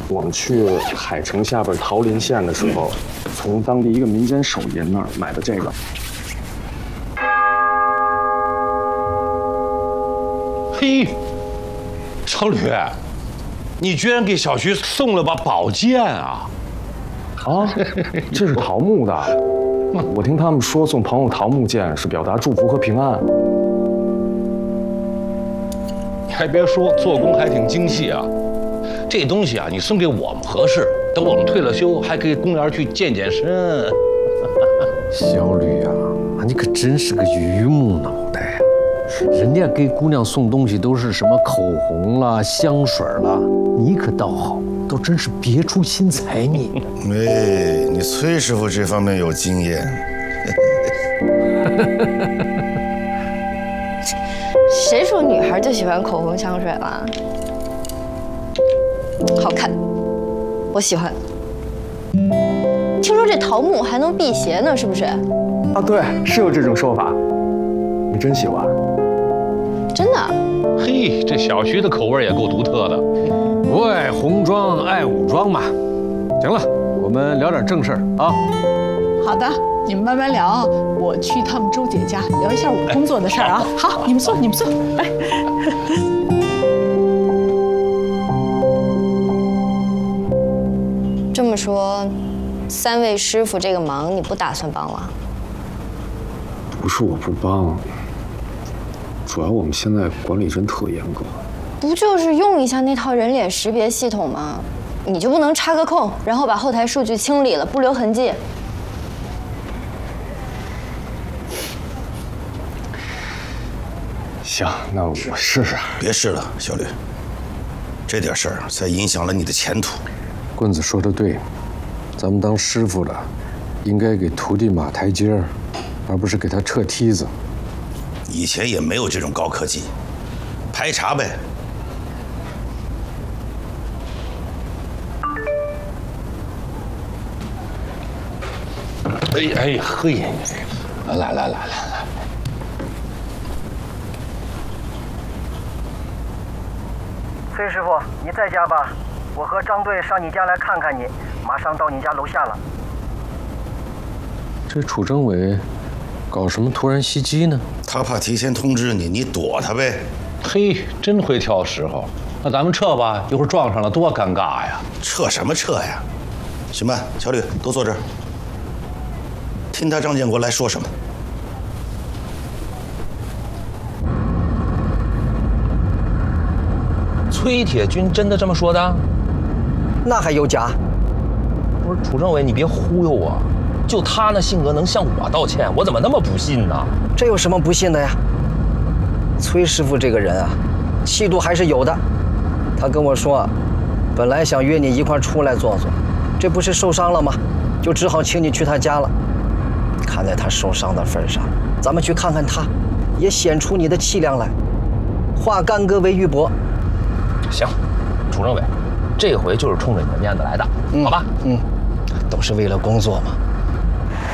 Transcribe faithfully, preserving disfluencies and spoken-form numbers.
我们去海城下边桃林县的时候，从当地一个民间手艺人那儿买的这个。 嘿，小吕，你居然给小徐送了把宝剑啊！ 啊，这是桃木的。我听他们说，送朋友桃木剑是表达祝福和平安。 你还别说，做工还挺精细啊。这东西啊，你送给我们合适，等我们退了休，还可以公园去健健身。 小吕啊，你可真是个榆木脑袋呀！人家给姑娘送东西都是什么口红啦、香水啦，你可倒好，都真是别出心裁你。 哎，你崔师傅这方面有经验。 谁说女孩就喜欢口红香水了？好看，我喜欢。听说这桃木还能辟邪呢，是不是？ 啊，对，是有这种说法。你真喜欢？ 真的？ 嘿，这小徐的口味也够独特的。 不爱红妆爱武装嘛。行了，我们聊点正事儿啊。 好的，你们慢慢聊，我去趟周姐家聊一下我工作的事儿啊。好，你们坐，你们坐，来。 这么说，三位师傅这个忙你不打算帮了？ 不是我不帮，主要我们现在管理真特严格。 不就是用一下那套人脸识别系统吗？你就不能插个空，然后把后台数据清理了，不留痕迹？ 行，那我试试。 别试了，小吕，这点事儿才影响了你的前途。 棍子说的对，咱们当师傅的，应该给徒弟码台阶儿，而不是给他撤梯子。 以前也没有这种高科技，排查呗。 哎哎嘿，来来来来来， 崔师傅，你在家吧？我和张队上你家来看看你，马上到你家楼下了。 这楚政委搞什么突然袭击呢？ 他怕提前通知你，你躲他呗。 嘿，真会挑时候。那咱们撤吧，一会儿撞上了多尴尬呀！ 撤什么撤呀？行吧，小吕，都坐这儿，听他张建国来说什么。 崔铁军真的这么说的？ 那还有假？ 不是楚政委，你别忽悠我。就他那性格，能向我道歉，我怎么那么不信呢？ 这有什么不信的呀？崔师傅这个人啊，气度还是有的。他跟我说，本来想约你一块出来坐坐，这不是受伤了吗？就只好请你去他家了。看在他受伤的份上，咱们去看看他，也显出你的气量来，化干戈为玉帛。 行，楚政委，这回就是冲着你的面子来的， 嗯、 好吧？ 嗯，都是为了工作嘛。